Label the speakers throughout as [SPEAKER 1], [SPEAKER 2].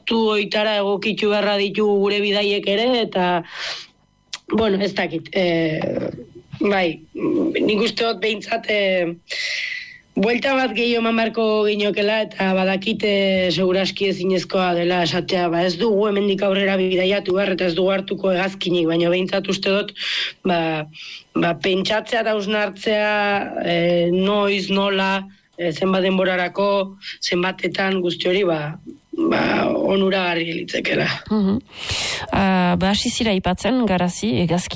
[SPEAKER 1] testu oitara egokitu beharra ditu gure bidaiek ere, eta, bueno, ez dakit, bai, nik uste dut behintzat, buelta bat gehiago eman beharko ginokela, eta badakite seguraski ezinezkoa dela esatea, ez dugu hemendik aurrera bidaiatu behar, eta ez dugu hartuko hegazkinik, baina behintzat uste dut, pentsatzea eta hausnartzea, noiz, nola, zenbat denborarako, zenbatetan guzti hori, onuragarri litzekela.
[SPEAKER 2] Hasi zira ipatzen, Garazi,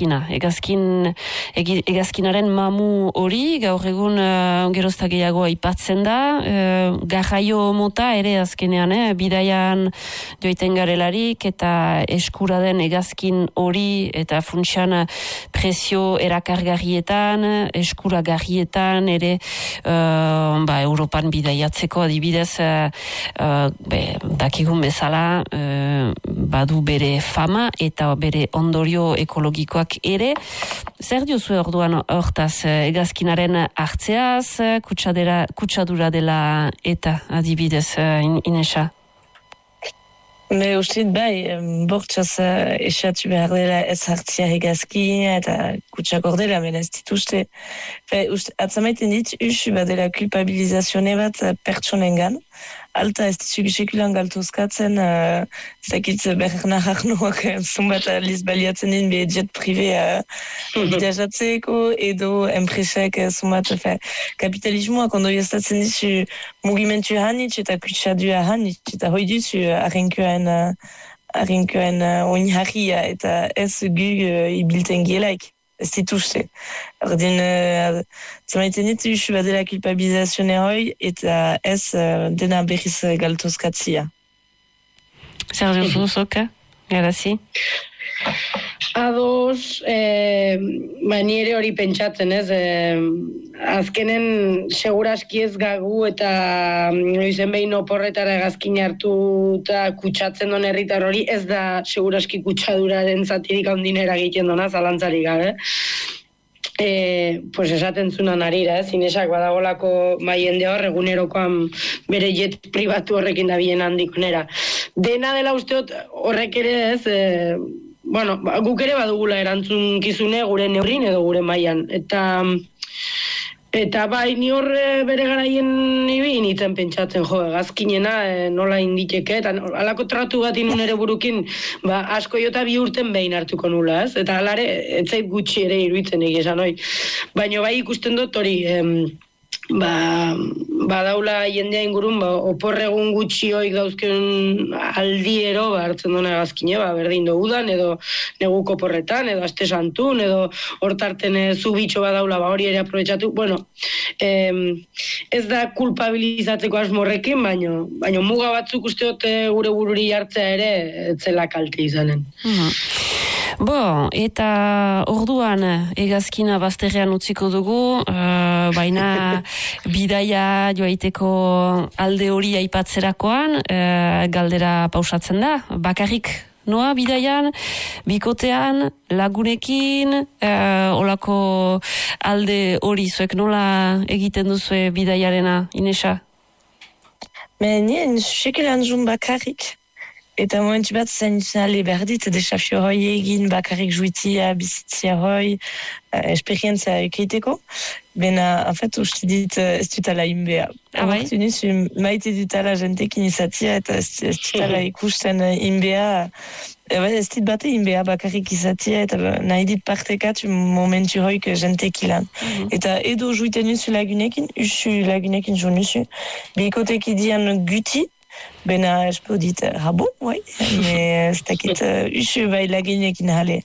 [SPEAKER 2] hegazkinaren mamu hori, gaur egun gerozta gehiago aipatzen da, garraio mota ere azkenean, bidaian joiten garelarik, eta eskura den hegazkin hori, eta funtsan prezio erakargarrietan, eskuragarrietan, ere Europan bidaiatzeko adibidez, dakigun bezala badu bere fama eta bere ondorio ekologikoak ere. Zer diozu orduan hortaz hegazkinaren hartzeaz, kutsadura dela eta adibidez, Inesa?
[SPEAKER 3] Ustit bai, bortxaz esatu behar dela ez hartzia hegazkina eta kutsak ordela, mena ez dituzte. Atzamaiten dit, badela kulpabilizazione bat pertsonengan. Alta ez ditu sekulan galtuzkatzen, zakit Bernard Arnaultk zumbat aliz baliatzen din be jet privé bidajatzeko edo enpresak zumbat kapitalismoak ondoio estatzen ditu mugimentu hanitz eta kutsadua hanitz eta hoi ditu arrinkoen oinharria eta ez gu ibilten gielaik. Ez dituzte. Ordin, zamaiten ditu badela kulpabilizazione hoi eta ez dena berriz galtuzkatzia.
[SPEAKER 2] Sergio Zuzoka, Garazi?
[SPEAKER 1] Ados, ni ere hori pentsatzen, ez? Azkenen seguraski ez gagu eta izen behin oporretara hegazkin hartu eta kutsatzen don herritar hori, ez da seguraski kutsaduraren zatirik handinera egiten dona, zalantzarik gabe. Pues esaten zunan arira, Inesak badagolako jende hor, egunerokoan bere jet pribatu horrekin da bien handikonera. Dena dela usteot horrek ere ez, guk ere badugula erantzunkizune gure neurrin edo gure mailan. Eta bai, ni hor bere garaien nitzen pentsatzen, hegazkinena nola inditeke, eta alako tratu bat inun ere burukin, asko jota 2 urten behin hartuko nula, ez? Eta alare, ez zait gutxi ere iruditzen esan hoi. Baina bai ikusten dut hori, badaula jendea ingurun, oporregun gutxi hoik dauzken aldiero, hartzen duna hegazkine, berdin udan, edo neguko porretan, edo aste santun, edo hortarten zubitxo badaula, hori ere aprobetsatu. Bueno, ez da kulpabilizatzeko asmorrekin, baina muga batzuk usteot gure bururi hartzea ere, etzela kalte izanen.
[SPEAKER 2] Eta orduan hegazkina bazterrean utziko dugu, baina bidaia joaiteko alde hori aipatzerakoan, galdera pausatzen da, bakarrik noa bidaian, bikotean, lagunekin, olako alde hori zuek nola egiten duzue bidaiarena, Inesa?
[SPEAKER 3] Nien, sekelan zun bakarrik. Eta moment bat zainale berdit, desafio hoi egin bakarrik juitia, bizitzia hoi, esperientzia ekeiteko. Bena, en fait, uste dit, ez dutala inbea. Hortu nizu, maite dutala jentekin izatia, eta ez dutala ikusten inbea. Ez dit bate inbea bakarrik izatia, eta nahi dit partekatu momentu hoik jentekilan. Eta edo juiten nizu lagunekin, usu lagunekin jo nizu. Bikotek idian guti, bena espo dit, bon, bai, ez dakit usu bai laginekin jale.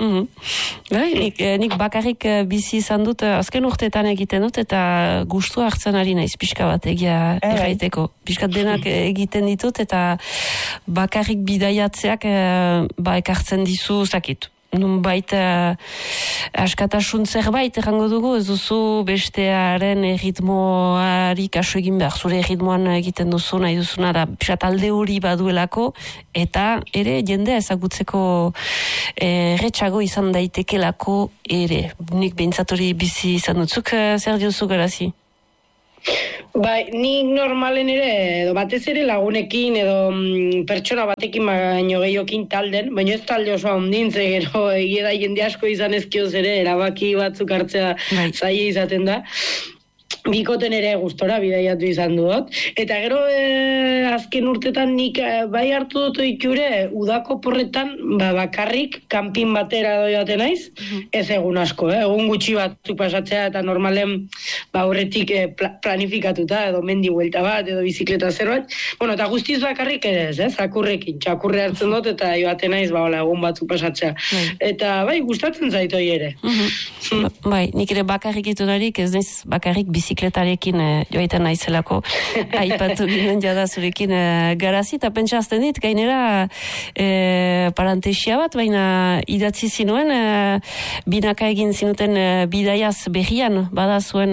[SPEAKER 2] Nik bakarrik bizi izan dut, azken urteetan egiten dut, eta gustu hartzen ari naiz pixka bat egia erraiteko. Pixkat denak egiten ditut, eta bakarrik bidaiatzeak ekartzen dizu zakit. Nunbait askatasun zerbait errango dugu, ez duzu bestearen erritmoari kasu egin behar, zure erritmoan egiten duzu nahi duzuna da alde hori baduelako, eta ere jendea ezagutzeko erretxago izan daitekelako ere. Nik behintzat hori bizi izan dutzuk, zer diozu Garazi?
[SPEAKER 1] Bai, nik normalen ere, edo batez ere lagunekin, edo pertsona batekin baino gehiokin talden, baina ez talde oso handin, ze gero egia da jende asko izan ezkioz ere, erabaki batzuk hartzea zaila izaten da. Bikoten ere gustora bidaiatu izan dut. Eta gero azken urtetan nik bai hartu dut ohiture udako porretan bakarrik kanpin batera doiaten naiz, ez egun asko, egun gutxi batzuk pasatzea eta normalen aurretik planifikatuta edo mendi buelta bat edo bizikleta zerbait. Bueno, eta guztiz bakarrik ere ez, zakurrekin, txakurre hartzen dut eta joaten naiz egun batzuk pasatzea. Eta bai, gustatzen zait hori ere.
[SPEAKER 2] Bai, nik ere bakarrik itunarik ez naiz bakarrik bizikletarekin joaiten naizelako aipatu ginen jada zurekin garazi, eta pentsazten dit, gainera parantesia bat, baina idatzi zinuen binaka egin zinuten bidaiaz berrian, bada zuen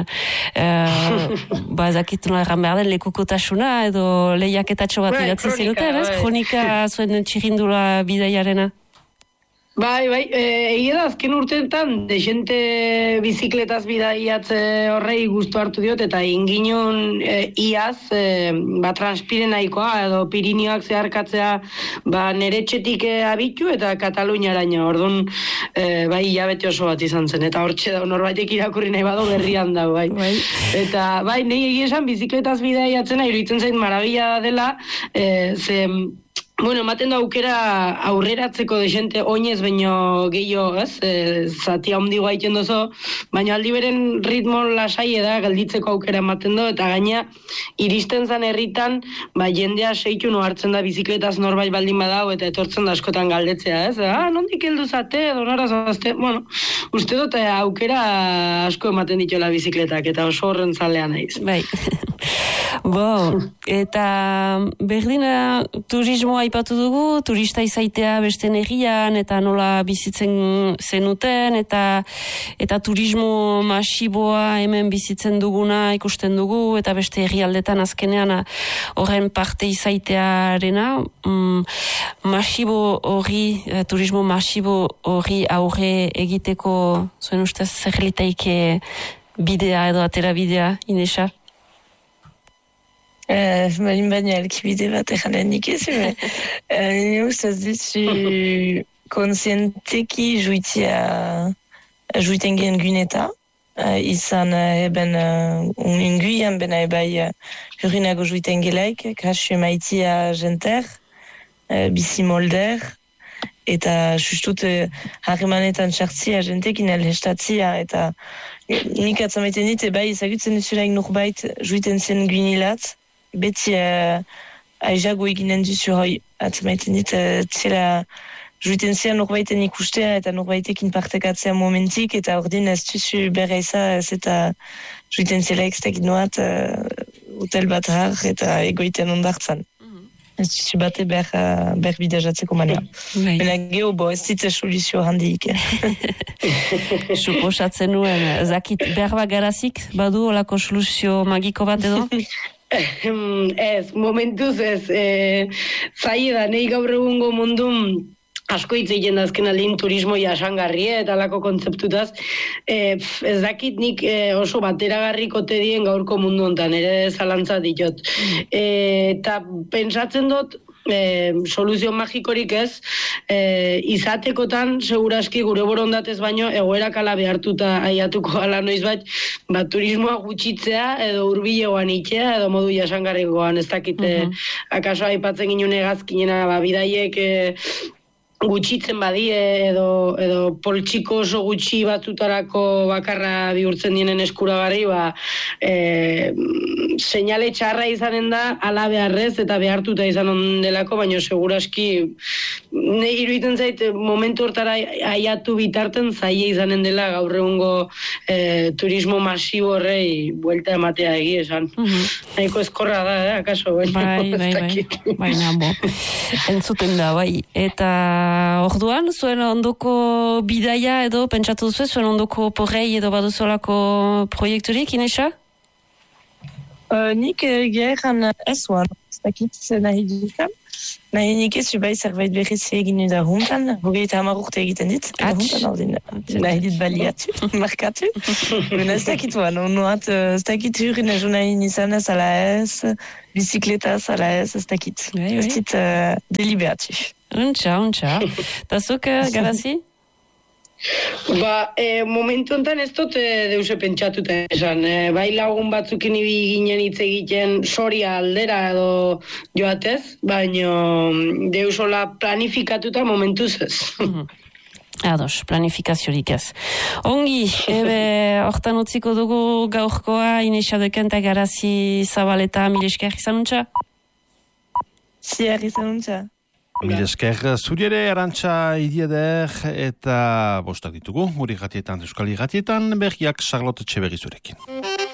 [SPEAKER 2] ezakitu nola erran behar den lekukotasuna edo lehiaketatxo bat idatzi zinuten, ez? Kronika zuen txirrindula bidaiarena.
[SPEAKER 1] Bai, egia da azken urteetan desente bizikletaz bidaiatze horrei gustu hartu diot, eta inginon iaz transpiren nahikoa edo Pirinioak zeharkatzea nere etxetik abitu eta Kataluniaraino, orduan bai hilabete oso bat izan zen, eta hortxe da norbaitek irakurri nahi bado berrian da, bai. Eta bai, nahi egia esan bizikletaz bidaiatzena iruditzen zait marabila dela, bueno, ematen da aukera aurreratzeko desente oinez baino gehiago, zati handigoa egiten dozo, baina aldi beren ritmo lasai da gelditzeko aukera ematen do, eta gaina iristen zan herritan, jendea seitu no hartzen da bizikletaz norbait baldin badau, eta etortzen da askotan galdetzea, ez? Nondik heldu zate, edo nora zazte? Bueno, uste dut aukera asko ematen dituela bizikletak, eta oso horren zalea naiz.
[SPEAKER 2] Bai. Eta berdina turismoa aipatu dugu, turista izaitea beste herrian, eta nola bizitzen zenuten, eta turismo masiboa hemen bizitzen duguna ikusten dugu, eta beste herrialdetan azkenean horren parte izaitearena, masibo hori, turismo masibo hori aurre egiteko, zuen ustez zer litaike bidea edo atera bidea, Inesa?
[SPEAKER 3] Baina elkibide bat egalen nik ez, nire ustez ditu konsienteki juiten gen guneta, izan eben unguian bena ebai hurinago juiten gelaik, krasio maitia jenter, bizi molder, eta justut harremanetan txartzia jentekin elhestatzia, eta nik atzamaiten dit, ebai ezagutzen duzulaik norbait juiten zen gunilat, beti aizago eginen duzu hoi, atzamaiten dit, zela juiten zian norbaiten ikustea eta norbaitekin partekatzea momentik, eta ordin ez duzu berra ez eta juiten zela ekstakit noat hotel bat har eta egoiten ondartzan. Ez duzu bate berbide jatzeko manea. Baina geho, ez ditze soluzio handiik.
[SPEAKER 2] Suposatzen nuen, zakit berba garazik, badu olako soluzio magiko bat edo?
[SPEAKER 1] Ez, momentuz ez, zaila da, nahi gaur egungo mundun asko hitz egiten da azken aldin turismo jasangarria eta alako kontzeptutaz, ez dakit nik oso bateragarriko dien gaurko mundu hontan, ere zalantza ditot. Eta pentsatzen dut, soluzio magikorik ez, izatekotan seguraski gure borondatez baino egoerak ala behartuta aiatuko ala noizbait, turismoa gutxitzea edo hurbilegoan itzea edo modu jasangarrikoan, ez dakite akaso aipatzen ginen egazkinena bidaiek gutxitzen badie edo poltsiko oso gutxi batzutarako bakarra bihurtzen dienen eskuragarri, seinale txarra izanen da ala beharrez eta behartuta izan ondelako, baina seguraski nahi iruditzen zait momentu hortara aiatu bitarten zaila izanen dela gaur egungo turismo masibo horrei buelta ematea egia esan. Nahiko eskorra da, akaso?
[SPEAKER 2] Baina, entzuten da, bai. Eta orduan, zuen ondoko bidaia edo pentsatu duzu, zuen ondoko porrei edo baduzolako proiekturik, Inesa?
[SPEAKER 3] Nik geheran ez oan, ez dakit nahi dukan. Nahi nik ez bai zerbait berriz egin da juntan, 30 urte egiten dit, juntan ordin, nahi dit baliatu, markatu. Bena ez dakit noat, ez dakit hurin ezo nahi nizanez ala ez, bizikletaz ala ez dakit. Ez dit deliberatu.
[SPEAKER 2] Untxa. Ta zuk, Garazi?
[SPEAKER 1] Momentu enten ez dut deuse pentsatuta esan. Bai lagun batzukin ginen hitz egiten soria aldera edo joatez, baina deusola planifikatuta momentuz ez.
[SPEAKER 2] Ados, planifikaziorik ez. Ongi, hortan utziko dugu gaurkoa, Inexadeken eta Garazi Zabaleta, mil esker izan untxa?
[SPEAKER 3] Ziar izan untxa.
[SPEAKER 4] Mil esker, zuri ere Arantxa Idieder eta bostak ditugu, guri gatietan, Euskal Iratietan, berriak Charlotte Txeberri zurekin.